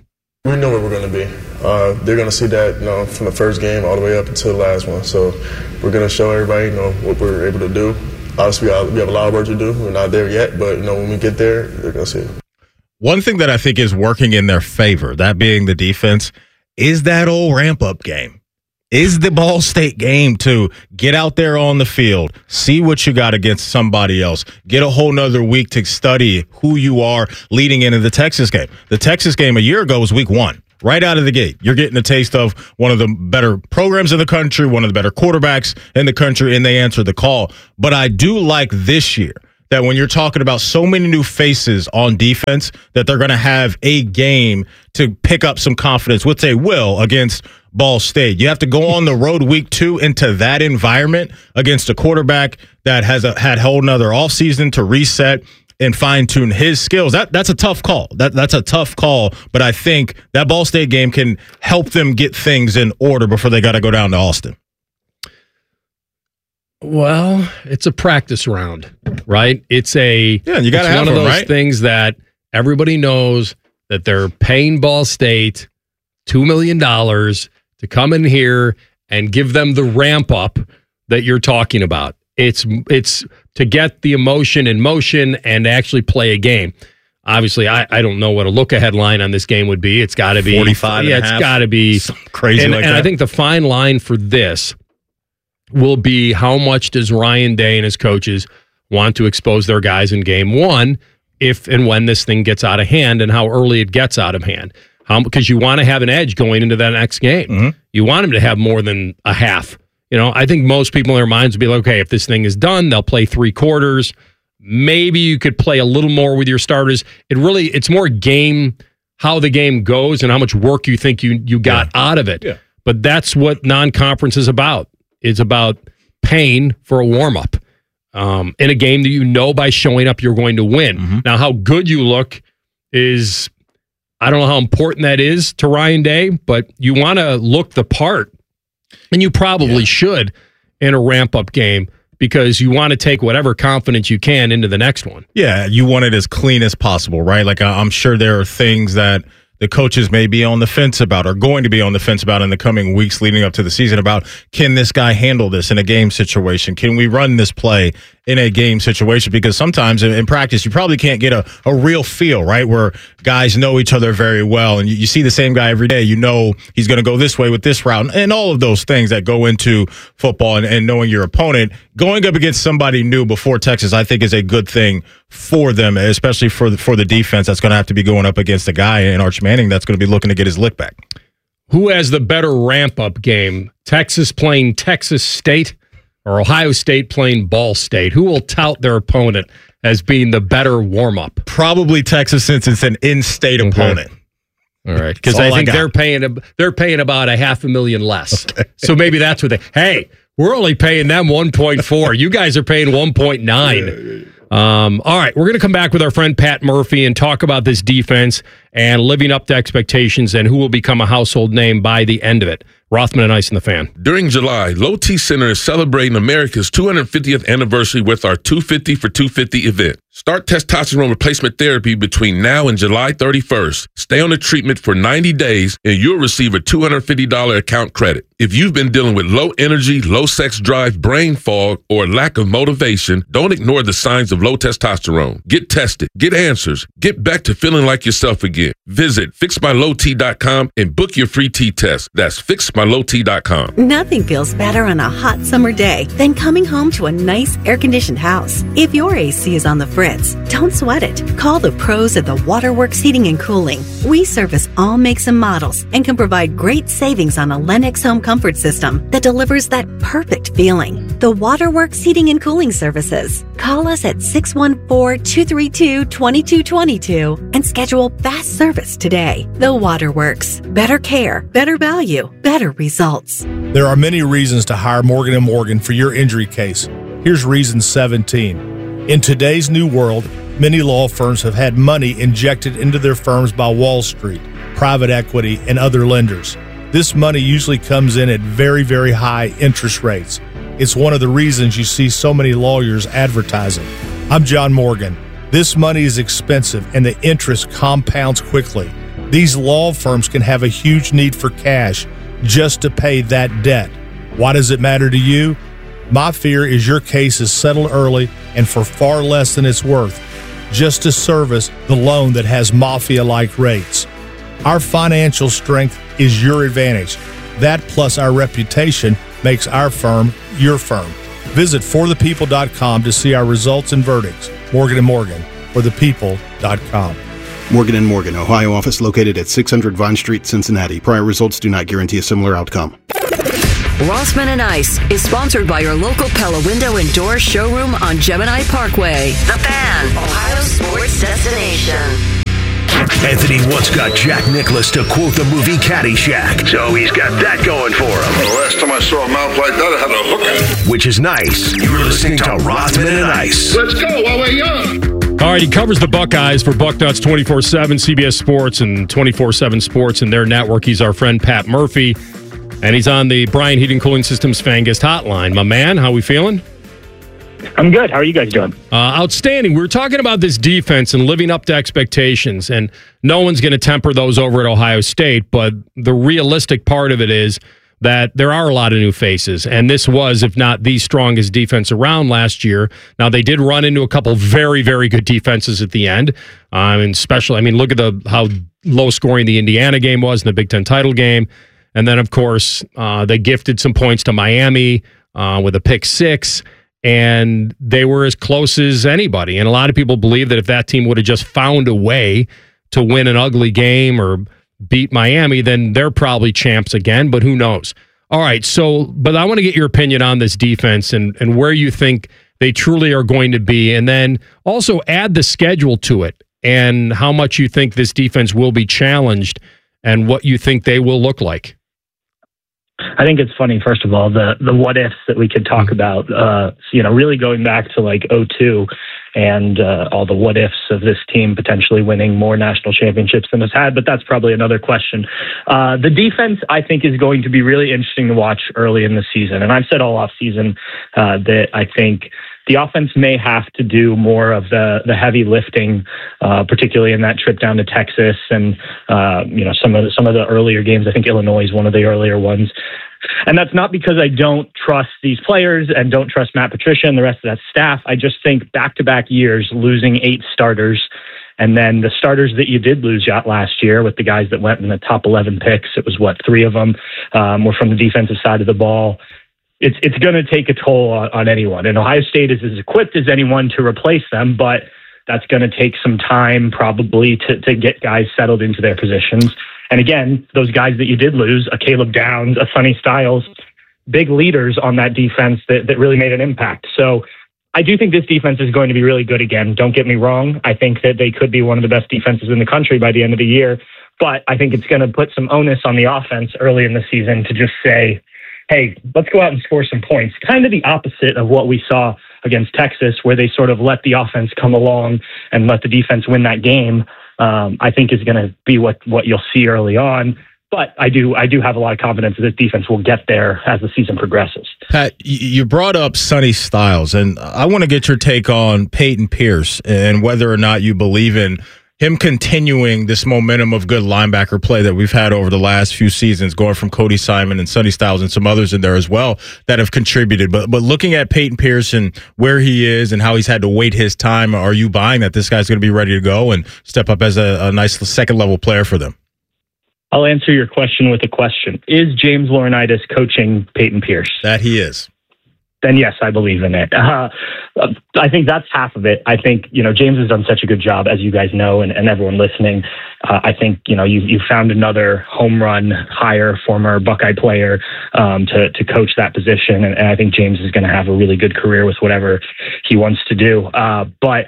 We know where we're going to be. Uh, they're going to see that, you know, from the first game all the way up until the last one. So we're going to show everybody, you know, what we're able to do. Obviously, we have a lot of work to do. We're not there yet, but, you know, when we get there, they're going to see it. One thing that I think is working in their favor, that being the defense, is that old ramp-up game. Is the Ball State game to get out there on the field, see what you got against somebody else, get a whole nother week to study who you are leading into the Texas game. The Texas game a year ago was week one. Right out of the gate, you're getting a taste of one of the better programs in the country, one of the better quarterbacks in the country, and they answered the call. But I do like this year that when you're talking about so many new faces on defense, that they're going to have a game to pick up some confidence, which they will against Ball State. You have to go on the road week two into that environment against a quarterback that has a, had a whole nother offseason to reset and fine-tune his skills. That That's a tough call. That That's a tough call, but I think that Ball State game can help them get things in order before they got to go down to Austin. Well, it's a practice round, right? It's a yeah, you got to have one of them, those right? things that everybody knows that they're paying Ball State two million dollars to come in here and give them the ramp up that you're talking about. It's it's to get the emotion in motion and actually play a game. Obviously, I, I don't know what a look-ahead line on this game would be. It's got to be forty-five. Yeah, and a it's half. got to be Something crazy and, like and that. I think the fine line for this will be how much does Ryan Day and his coaches want to expose their guys in game one if and when this thing gets out of hand and how early it gets out of hand. How, because you want to have an edge going into that next game. Mm-hmm. You want them to have more than a half. You know, I think most people in their minds would be like, okay, if this thing is done, they'll play three quarters. Maybe you could play a little more with your starters. It really, it's more game, how the game goes and how much work you think you, you got yeah. out of it. Yeah. But that's what non-conference is about. It's about paying for a warm-up um, in a game that you know by showing up you're going to win. Mm-hmm. Now, how good you look is, I don't know how important that is to Ryan Day, but you want to look the part, and you probably yeah. should in a ramp-up game because you want to take whatever confidence you can into the next one. Yeah, you want it as clean as possible, right? Like, I'm sure there are things that the coaches may be on the fence about or going to be on the fence about in the coming weeks leading up to the season about, can this guy handle this in a game situation? Can we run this play in a game situation? Because sometimes in, in practice, you probably can't get a, a real feel, right, where guys know each other very well. And you, you see the same guy every day. You know he's going to go this way with this route. And all of those things that go into football and, and knowing your opponent. Going up against somebody new before Texas, I think, is a good thing for them, especially for the, for the defense that's going to have to be going up against a guy in Arch Manning that's going to be looking to get his lick back. Who has the better ramp-up game? Texas playing Texas State or Ohio State playing Ball State? Who will tout their opponent as being the better warm-up? Probably Texas, since it's an in-state mm-hmm. opponent. All right, because I think I they're paying a, they're paying about a half a million less. Okay. So maybe that's what they. Hey, we're only paying them one point four. You guys are paying one point nine. Yeah, yeah, yeah. Um, all right, we're going to come back with our friend Pat Murphy and talk about this defense and living up to expectations and who will become a household name by the end of it. Rothman and Ice and the Fan. During July, Low T Center is celebrating America's two hundred fiftieth anniversary with our two fifty for two fifty event. Start testosterone replacement therapy between now and July thirty-first. Stay on the treatment for ninety days and you'll receive a two hundred fifty dollars account credit. If you've been dealing with low energy, low sex drive, brain fog, or lack of motivation, don't ignore the signs of low testosterone. Get tested, get answers, get back to feeling like yourself again. Visit fix my low t dot com and book your free T test. That's fix my low t dot com. Nothing feels better on a hot summer day than coming home to a nice air-conditioned house. If your A C is on the fritz, don't sweat it. Call the pros at the Waterworks Heating and Cooling. We service all makes and models and can provide great savings on a Lennox home comfort system that delivers that perfect feeling. The Waterworks Heating and Cooling Services. Call us at six one four, two three two, two two two two and schedule fast service today. The Waterworks. Better care, better value, better results. There are many reasons to hire Morgan and Morgan for your injury case. Here's reason seventeen. In today's new world, many law firms have had money injected into their firms by Wall Street, private equity, and other lenders. This money usually comes in at very, very high interest rates. It's one of the reasons you see so many lawyers advertising. I'm John Morgan. This money is expensive and the interest compounds quickly. These law firms can have a huge need for cash just to pay that debt. Why does it matter to you? My fear is your case is settled early and for far less than it's worth, just to service the loan that has mafia-like rates. Our financial strength is your advantage. That plus our reputation makes our firm your firm. Visit for the people dot com to see our results and verdicts. Morgan and Morgan, for the people dot com. Morgan and Morgan, Ohio office located at six hundred Vine Street, Cincinnati. Prior results do not guarantee a similar outcome. Rossman and Ice is sponsored by your local Pella Window and Door showroom on Gemini Parkway. The Fan, Ohio sports destination. Anthony once got Jack Nicklaus to quote the movie Caddyshack, so he's got that going for him. The last time I saw a mouth like that, I had a hook. Which is nice. You're listening to Rothman and Ice. Let's go while we're young. All right, he covers the Buckeyes for Bucknuts twenty-four seven, C B S Sports, and twenty-four seven Sports and their network. He's our friend Pat Murphy, and he's on the Brian Heating Cooling Systems Fan Guest Hotline. My man, how we feeling? I'm good. How are you guys doing? Uh, outstanding. We were talking about this defense and living up to expectations, and no one's going to temper those over at Ohio State, but the realistic part of it is that there are a lot of new faces, and this was, if not the strongest defense around last year. Now, they did run into a couple very, very good defenses at the end, um, and especially, I mean, look at the how low-scoring the Indiana game was in the Big Ten title game, and then, of course, uh, they gifted some points to Miami uh, with a pick six, and they were as close as anybody. And a lot of people believe that if that team would have just found a way to win an ugly game or beat Miami, then they're probably champs again, but who knows? All right, so, but I want to get your opinion on this defense and, and where you think they truly are going to be, and then also add the schedule to it and how much you think this defense will be challenged and what you think they will look like. I think it's funny, first of all, the the what ifs that we could talk about, uh, you know, really going back to like oh two and uh, all the what ifs of this team potentially winning more national championships than it's had, but that's probably another question. Uh, the defense, I think, is going to be really interesting to watch early in the season. And I've said all off season uh, that I think the offense may have to do more of the the heavy lifting, uh, particularly in that trip down to Texas and uh, you know some of the, some of the earlier games. I think Illinois is one of the earlier ones, and that's not because I don't trust these players and don't trust Matt Patricia and the rest of that staff. I just think back to back years losing eight starters, and then the starters that you did lose last year with the guys that went in the top eleven picks. It was what three of them um, were from the defensive side of the ball. It's it's going to take a toll on, on anyone. And Ohio State is as equipped as anyone to replace them, but that's going to take some time probably to, to get guys settled into their positions. And again, those guys that you did lose, a Caleb Downs, a Sonny Styles, big leaders on that defense that, that really made an impact. So I do think this defense is going to be really good again. Don't get me wrong. I think that they could be one of the best defenses in the country by the end of the year. But I think it's going to put some onus on the offense early in the season to just say, hey, let's go out and score some points. Kind of the opposite of what we saw against Texas, where they sort of let the offense come along and let the defense win that game, um, I think is going to be what, what you'll see early on. But I do I do have a lot of confidence that this defense will get there as the season progresses. Pat, you brought up Sonny Styles, and I want to get your take on Peyton Pierce and whether or not you believe in him continuing this momentum of good linebacker play that we've had over the last few seasons, going from Cody Simon and Sonny Styles and some others in there as well that have contributed. But but looking at Peyton Pierce and where he is and how he's had to wait his time, are you buying that this guy's going to be ready to go and step up as a, a nice second-level player for them? I'll answer your question with a question. Is James Laurinaitis coaching Peyton Pierce? That he is. Then yes, I believe in it. Uh, I think that's half of it. I think, you know, James has done such a good job, as you guys know, and, and everyone listening. Uh, I think, you know, you you found another home run hire, former Buckeye player um, to, to coach that position. And, and I think James is going to have a really good career with whatever he wants to do. Uh, but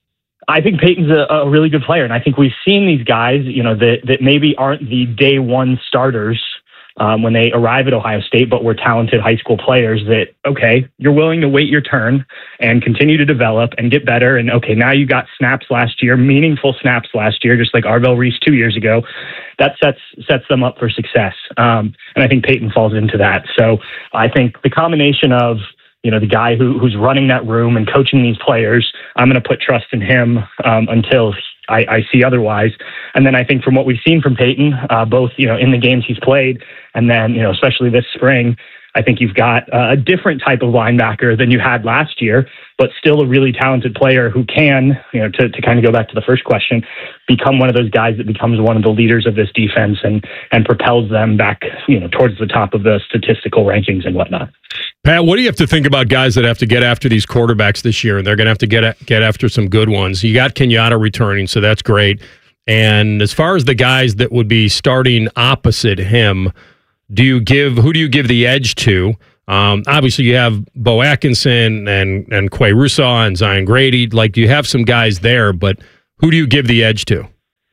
I think Peyton's a, a really good player. And I think we've seen these guys, you know, that, that maybe aren't the day one starters Um, when they arrive at Ohio State, but were talented high school players that, okay, you're willing to wait your turn and continue to develop and get better. And okay, now you got snaps last year, meaningful snaps last year, just like Arvell Reese two years ago. That sets sets them up for success. Um, and I think Peyton falls into that. So I think the combination of, you know, the guy who, who's running that room and coaching these players, I'm going to put trust in him um, until I, I see otherwise. And then I think from what we've seen from Peyton, uh, both, you know, in the games he's played, and then, you know, especially this spring, I think you've got uh, a different type of linebacker than you had last year, but still a really talented player who can, you know, to, to kind of go back to the first question, become one of those guys that becomes one of the leaders of this defense and and propels them back, you know, towards the top of the statistical rankings and whatnot. Pat, what do you have to think about guys that have to get after these quarterbacks this year? And they're going to have to get get after some good ones. You got Kenyatta returning, so that's great. And as far as the guys that would be starting opposite him, do you give who do you give the edge to? Um, obviously, you have Bo Atkinson and and Quay Rousseau and Zion Grady. Like, you have some guys there, but who do you give the edge to?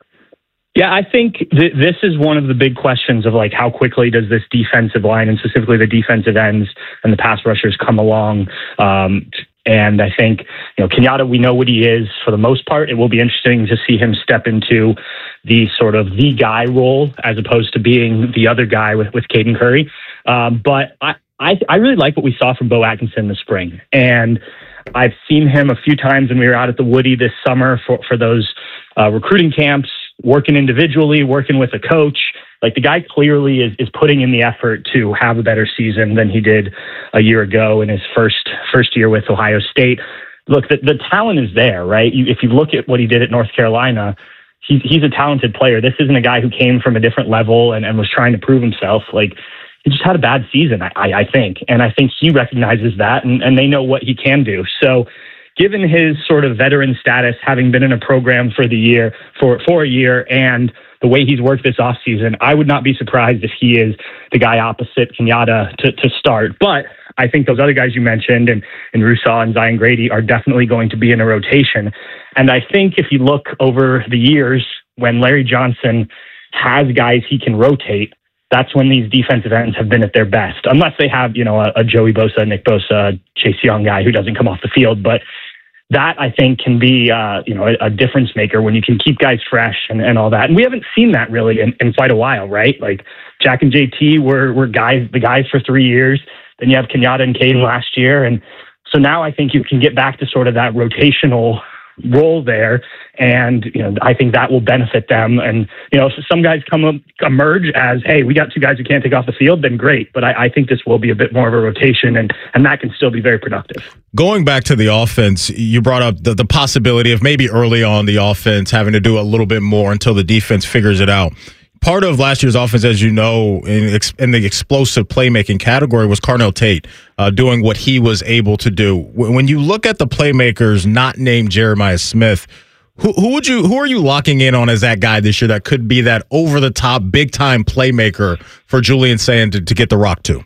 Yeah, I think th- this is one of the big questions of like how quickly does this defensive line and specifically the defensive ends and the pass rushers come along. Um, and I think, you know, Kenyatta, we know what he is for the most part. It will be interesting to see him step into the sort of the guy role as opposed to being the other guy with, with Caden Curry. Um, but I, I, I really like what we saw from Bo Atkinson this spring. And I've seen him a few times when we were out at the Woody this summer for, for those uh, recruiting camps, working individually, working with a coach. Like, the guy clearly is, is putting in the effort to have a better season than he did a year ago in his first first year with Ohio State. Look, the, the talent is there, right? You, if you look at what he did at North Carolina, he, he's a talented player. This isn't a guy who came from a different level and, and was trying to prove himself. Like, he just had a bad season, I, I think. And I think he recognizes that, and, and they know what he can do. So given his sort of veteran status, having been in a program for the year, for, for a year, and the way he's worked this offseason, I would not be surprised if he is the guy opposite Kenyatta to, to start. But I think those other guys you mentioned, and, and Rousseau and Zion Grady, are definitely going to be in a rotation. And I think if you look over the years, when Larry Johnson has guys he can rotate, that's when these defensive ends have been at their best. Unless they have, you know, a, a Joey Bosa, Nick Bosa, Chase Young guy who doesn't come off the field. But that, I think, can be, uh, you know, a, a difference maker when you can keep guys fresh and, and all that. And we haven't seen that really in, in quite a while, right? Like, Jack and J T were were guys, the guys for three years. Then you have Kenyatta and Caden last year. And so now I think you can get back to sort of that rotational role there. And, you know, I think that will benefit them. And, you know, if some guys come up, emerge as, hey, we got two guys who can't take off the field, then great. But I, I think this will be a bit more of a rotation, and, and that can still be very productive. Going back to the offense, you brought up the, the possibility of maybe early on the offense having to do a little bit more until the defense figures it out. Part of last year's offense, as you know, in, in the explosive playmaking category was Carnell Tate uh, doing what he was able to do. When you look at the playmakers not named Jeremiah Smith, who, who would you, who are you locking in on as that guy this year that could be that over the top, big time playmaker for Julian Sayin to, to get the rock to?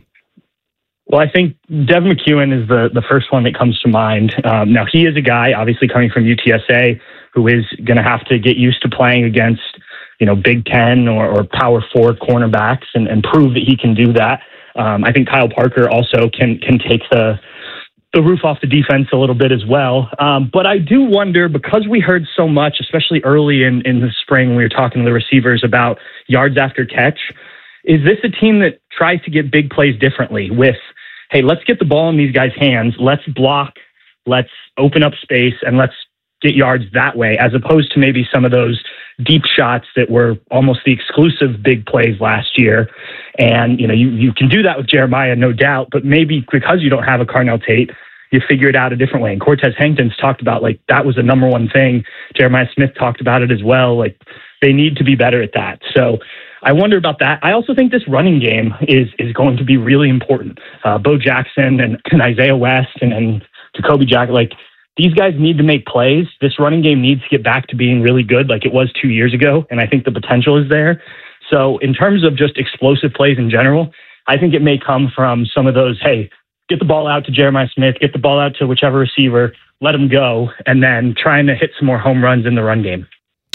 Well, I think Devin McEwen is the, the first one that comes to mind. Um, now, he is a guy, obviously coming from U T S A, who is going to have to get used to playing against, you know, Big Ten or, or Power Four cornerbacks and, and prove that he can do that. Um, I think Kyle Parker also can can take the the roof off the defense a little bit as well. Um, but I do wonder, because we heard so much, especially early in, in the spring when we were talking to the receivers about yards after catch, is this a team that tries to get big plays differently with, hey, let's get the ball in these guys' hands, let's block, let's open up space, and let's get yards that way, as opposed to maybe some of those deep shots that were almost the exclusive big plays last year. And, you know, you, you can do that with Jeremiah, no doubt, but maybe because you don't have a Carnell Tate, you figure it out a different way. And Cortez Hankton's talked about, like, that was the number one thing. Jeremiah Smith talked about it as well. Like, they need to be better at that. So I wonder about that. I also think this running game is is going to be really important. Uh, Bo Jackson and, and Isaiah West and, and Jacoby Jack, like, these guys need to make plays. This running game needs to get back to being really good like it was two years ago, and I think the potential is there. So in terms of just explosive plays in general, I think it may come from some of those, hey, get the ball out to Jeremiah Smith, get the ball out to whichever receiver, let him go, and then trying to hit some more home runs in the run game.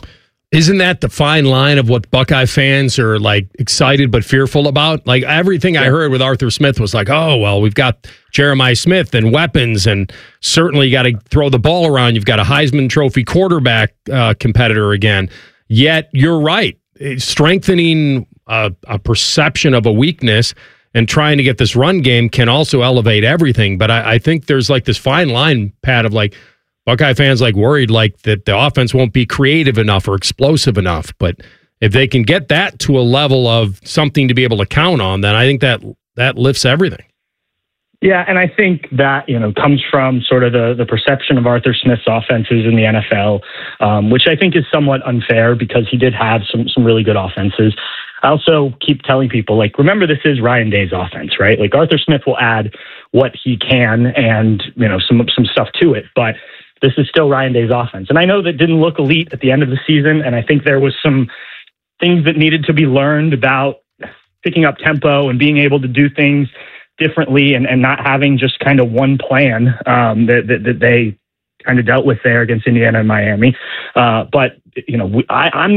Isn't that the fine line of what Buckeye fans are, like, excited but fearful about? Like, everything I heard with Arthur Smith was like, oh, well, we've got Jeremiah Smith and weapons, and certainly you got to throw the ball around. You've got a Heisman Trophy quarterback uh, competitor again. Yet, you're right. Strengthening a, a perception of a weakness and trying to get this run game can also elevate everything. But I, I think there's like this fine line, Pat, of like, Buckeye fans like worried like that the offense won't be creative enough or explosive enough. But if they can get that to a level of something to be able to count on, then I think that that lifts everything. Yeah, and I think that, you know, comes from sort of the, the perception of Arthur Smith's offenses in the N F L, um, which I think is somewhat unfair because he did have some some really good offenses. I also keep telling people, like, remember, this is Ryan Day's offense, right? Like, Arthur Smith will add what he can and, you know, some some stuff to it, but this is still Ryan Day's offense. And I know that didn't look elite at the end of the season, and I think there was some things that needed to be learned about picking up tempo and being able to do things differently and, and not having just kind of one plan um, that, that, that they kind of dealt with there against Indiana and Miami. Uh, but, you know, we, I, I'm not